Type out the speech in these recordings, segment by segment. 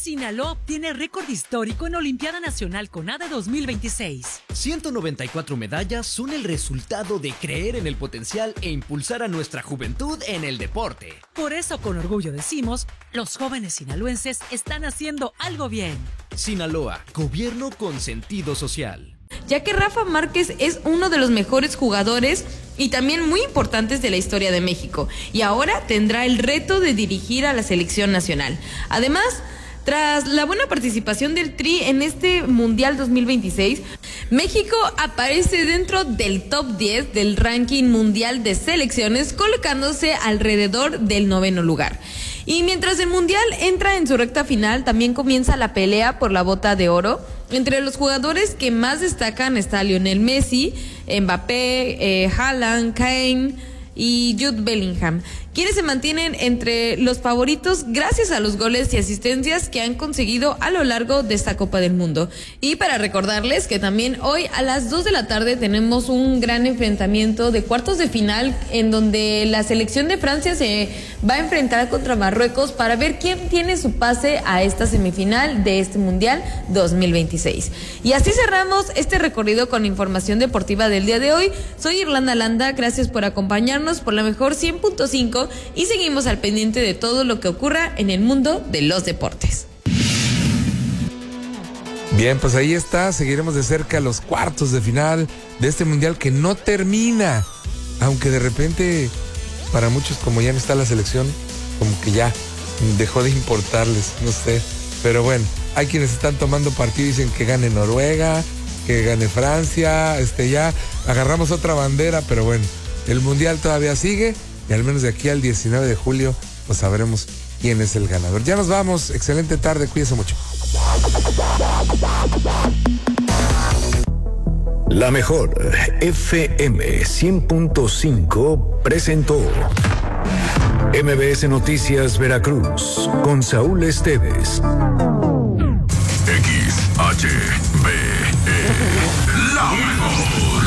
Sinaloa obtiene récord histórico en Olimpiada Nacional CONADE 2026. 194 medallas son el resultado de creer en el potencial e impulsar a nuestra juventud en el deporte. Por eso, con orgullo decimos, los jóvenes sinaloenses están haciendo algo bien. Sinaloa, gobierno con sentido social. Ya que Rafa Márquez es uno de los mejores jugadores y también muy importantes de la historia de México, y ahora tendrá el reto de dirigir a la selección nacional. Además, tras la buena participación del Tri en este Mundial 2026, México aparece dentro del top 10 del ranking mundial de selecciones, colocándose alrededor del 9º lugar. Y mientras el Mundial entra en su recta final, también comienza la pelea por la Bota de Oro. Entre los jugadores que más destacan está Lionel Messi, Mbappé, Haaland, Kane y Jude Bellingham, quienes se mantienen entre los favoritos gracias a los goles y asistencias que han conseguido a lo largo de esta Copa del Mundo. Y para recordarles que también hoy a las 2 de la tarde tenemos un gran enfrentamiento de cuartos de final en donde la selección de Francia se va a enfrentar contra Marruecos para ver quién tiene su pase a esta semifinal de este Mundial 2026. Y así cerramos este recorrido con información deportiva del día de hoy. Soy Irlanda Landa, gracias por acompañarnos por la mejor 100.5 y seguimos al pendiente de todo lo que ocurra en el mundo de los deportes. Bien, pues ahí está, seguiremos de cerca los cuartos de final de este mundial que no termina, aunque de repente para muchos, como ya no está la selección, como que ya dejó de importarles, no sé, pero bueno, hay quienes están tomando partido y dicen que gane Noruega, que gane Francia, ya agarramos otra bandera, pero bueno, el mundial todavía sigue y al menos de aquí al 19 de julio pues sabremos quién es el ganador. Ya nos vamos, excelente tarde, cuídense mucho. La mejor FM 100.5 presentó MBS Noticias Veracruz con Saúl Esteves. XHBE, la mejor,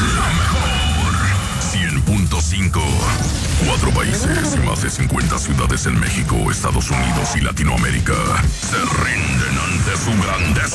100.5. 4 países y más de 50 ciudades en México, Estados Unidos y Latinoamérica se rinden ante su grandeza.